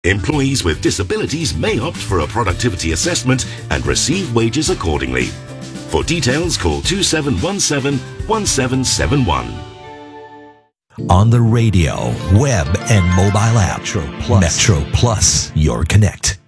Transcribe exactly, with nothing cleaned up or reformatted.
Employees with disabilities may opt for a productivity assessment and receive wages accordingly. For details, call two seven one seven, one seven seven one. On the radio, web, and mobile app, Metro Plus, Metro Plus, your connect.